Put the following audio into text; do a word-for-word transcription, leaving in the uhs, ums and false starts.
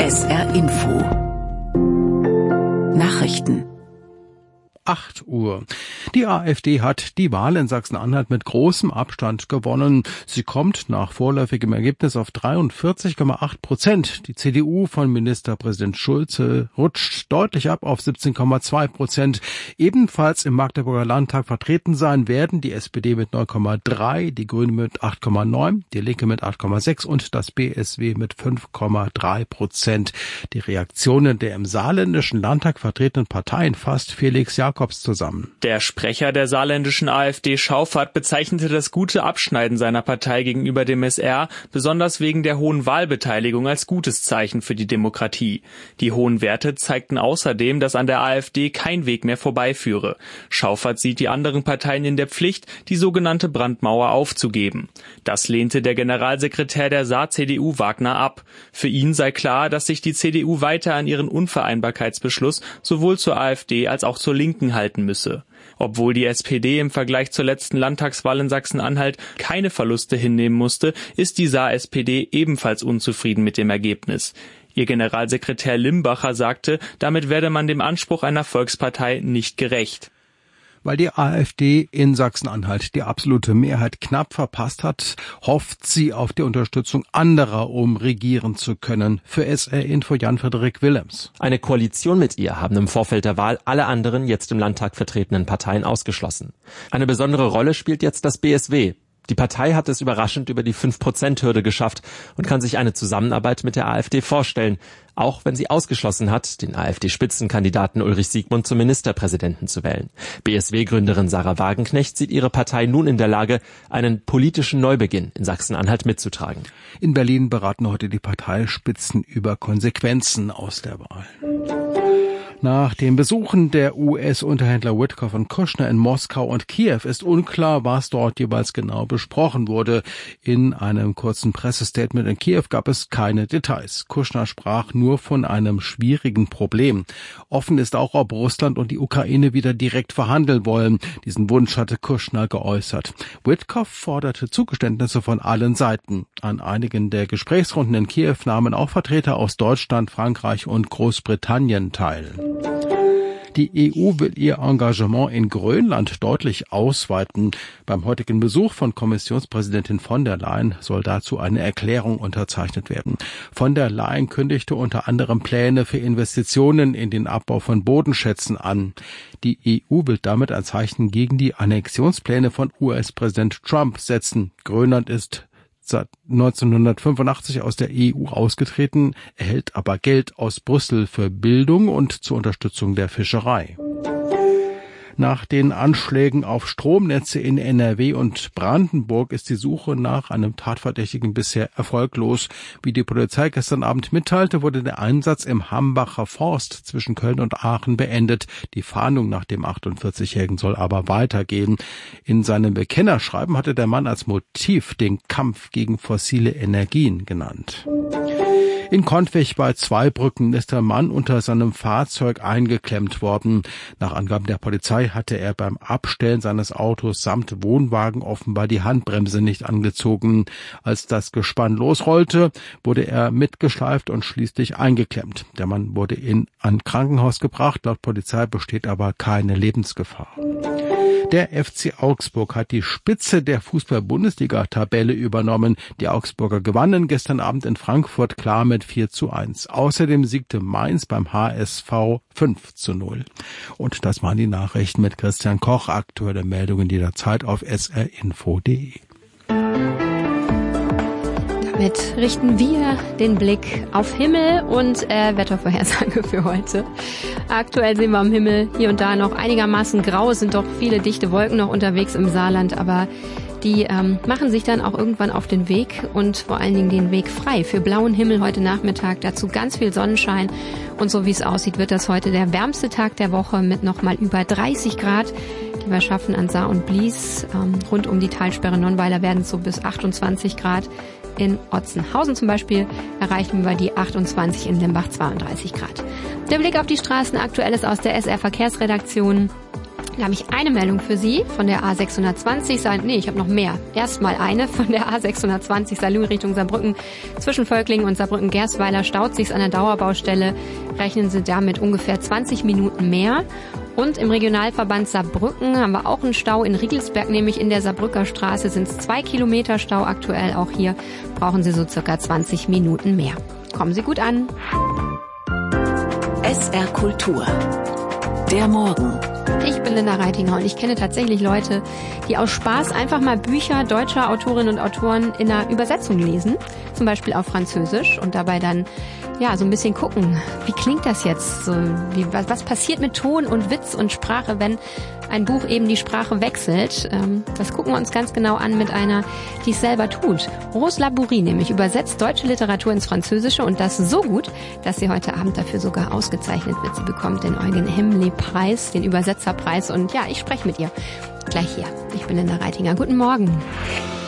S R Info Nachrichten. acht Uhr. Die AfD hat die Wahl in Sachsen-Anhalt mit großem Abstand gewonnen. Sie kommt nach vorläufigem Ergebnis auf dreiundvierzig Komma acht Prozent. Die C D U von Ministerpräsident Schulze rutscht deutlich ab auf siebzehn Komma zwei Prozent. Ebenfalls im Magdeburger Landtag vertreten sein werden die S P D mit neun Komma drei, die Grünen mit acht Komma neun, die Linke mit acht Komma sechs und das B S W mit fünf Komma drei Prozent. Die Reaktionen der im saarländischen Landtag vertretenen Parteien fasst Felix Jakobs zusammen. Der Sprecher der saarländischen AfD Schauffert bezeichnete das gute Abschneiden seiner Partei gegenüber dem S R besonders wegen der hohen Wahlbeteiligung als gutes Zeichen für die Demokratie. Die hohen Werte zeigten außerdem, dass an der AfD kein Weg mehr vorbeiführe. Schauffert sieht die anderen Parteien in der Pflicht, die sogenannte Brandmauer aufzugeben. Das lehnte der Generalsekretär der Saar-C D U Wagner ab. Für ihn sei klar, dass sich die C D U weiter an ihren Unvereinbarkeitsbeschluss sowohl zur AfD als auch zur Linken halten müsse. Obwohl die S P D im Vergleich zur letzten Landtagswahl in Sachsen-Anhalt keine Verluste hinnehmen musste, ist die Saar-S P D ebenfalls unzufrieden mit dem Ergebnis. Ihr Generalsekretär Limbacher sagte, damit werde man dem Anspruch einer Volkspartei nicht gerecht. Weil die AfD in Sachsen-Anhalt die absolute Mehrheit knapp verpasst hat, hofft sie auf die Unterstützung anderer, um regieren zu können. Für S R-Info Jan-Frederik Willems. Eine Koalition mit ihr haben im Vorfeld der Wahl alle anderen jetzt im Landtag vertretenen Parteien ausgeschlossen. Eine besondere Rolle spielt jetzt das B S W. Die Partei hat es überraschend über die fünf Prozent Hürde geschafft und kann sich eine Zusammenarbeit mit der AfD vorstellen, auch wenn sie ausgeschlossen hat, den AfD-Spitzenkandidaten Ulrich Siegmund zum Ministerpräsidenten zu wählen. B S W-Gründerin Sarah Wagenknecht sieht ihre Partei nun in der Lage, einen politischen Neubeginn in Sachsen-Anhalt mitzutragen. In Berlin beraten heute die Parteispitzen über Konsequenzen aus der Wahl. Nach den Besuchen der U S-Unterhändler Witkoff und Kushner in Moskau und Kiew ist unklar, was dort jeweils genau besprochen wurde. In einem kurzen Pressestatement in Kiew gab es keine Details. Kushner sprach nur von einem schwierigen Problem. Offen ist auch, ob Russland und die Ukraine wieder direkt verhandeln wollen. Diesen Wunsch hatte Kushner geäußert. Witkoff forderte Zugeständnisse von allen Seiten. An einigen der Gesprächsrunden in Kiew nahmen auch Vertreter aus Deutschland, Frankreich und Großbritannien teil. Die E U will ihr Engagement in Grönland deutlich ausweiten. Beim heutigen Besuch von Kommissionspräsidentin von der Leyen soll dazu eine Erklärung unterzeichnet werden. Von der Leyen kündigte unter anderem Pläne für Investitionen in den Abbau von Bodenschätzen an. Die E U will damit ein Zeichen gegen die Annexionspläne von U S-Präsident Trump setzen. Grönland ist seit neunzehnhundertfünfundachtzig aus der E U ausgetreten, erhält aber Geld aus Brüssel für Bildung und zur Unterstützung der Fischerei. Nach den Anschlägen auf Stromnetze in N R W und Brandenburg ist die Suche nach einem Tatverdächtigen bisher erfolglos. Wie die Polizei gestern Abend mitteilte, wurde der Einsatz im Hambacher Forst zwischen Köln und Aachen beendet. Die Fahndung nach dem achtundvierzigjährigen soll aber weitergehen. In seinem Bekennerschreiben hatte der Mann als Motiv den Kampf gegen fossile Energien genannt. In Kontvich bei Zweibrücken ist der Mann unter seinem Fahrzeug eingeklemmt worden. Nach Angaben der Polizei hatte er beim Abstellen seines Autos samt Wohnwagen offenbar die Handbremse nicht angezogen. Als das Gespann losrollte, wurde er mitgeschleift und schließlich eingeklemmt. Der Mann wurde in ein Krankenhaus gebracht. Laut Polizei besteht aber keine Lebensgefahr. Der F C Augsburg hat die Spitze der Fußball-Bundesliga-Tabelle übernommen. Die Augsburger gewannen gestern Abend in Frankfurt klar mit vier zu eins. Außerdem siegte Mainz beim H S V fünf zu null. Und das waren die Nachrichten mit Christian Koch. Aktuelle Meldungen jederzeit auf s r info punkt d e. Damit richten wir den Blick auf Himmel und äh, Wettervorhersage für heute. Aktuell sehen wir am Himmel hier und da noch einigermaßen grau. Es sind doch viele dichte Wolken noch unterwegs im Saarland, aber die ähm, machen sich dann auch irgendwann auf den Weg und vor allen Dingen den Weg frei für blauen Himmel heute Nachmittag. Dazu ganz viel Sonnenschein und so wie es aussieht, wird das heute der wärmste Tag der Woche mit nochmal über dreißig Grad. Die wir schaffen an Saar und Blies. Ähm, rund um die Talsperre Nonnweiler werden es so bis achtundzwanzig Grad. In Otzenhausen zum Beispiel erreichen wir die achtundzwanzig, in Limbach zweiunddreißig Grad. Der Blick auf die Straßen, Aktuelles aus der S R Verkehrsredaktion. Da habe ich eine Meldung für Sie von der A sechshundertzwanzig. Nee, ich habe noch mehr. Erstmal eine von der A sechshundertzwanzig Salou Richtung Saarbrücken. Zwischen Völklingen und Saarbrücken-Gersweiler staut sich's an der Dauerbaustelle. Rechnen Sie damit ungefähr zwanzig Minuten mehr. Und im Regionalverband Saarbrücken haben wir auch einen Stau in Riegelsberg, nämlich in der Saarbrücker Straße sind es zwei Kilometer Stau aktuell. Auch hier brauchen Sie so circa zwanzig Minuten mehr. Kommen Sie gut an. S R Kultur. Der Morgen. Ich bin Linda Reitinger und ich kenne tatsächlich Leute, die aus Spaß einfach mal Bücher deutscher Autorinnen und Autoren in einer Übersetzung lesen, zum Beispiel auf Französisch und dabei dann ja so ein bisschen gucken, wie klingt das jetzt, so wie was, was passiert mit Ton und Witz und Sprache, wenn ein Buch eben die Sprache wechselt. Ähm, das gucken wir uns ganz genau an mit einer, die es selber tut. Rose Labourie nämlich übersetzt deutsche Literatur ins Französische und das so gut, dass sie heute Abend dafür sogar ausgezeichnet wird. Sie bekommt den Eugen Hemley-Preis, den Übersetzerpreis und ja, ich spreche mit ihr gleich hier. Ich bin Linda Reitinger. Guten Morgen.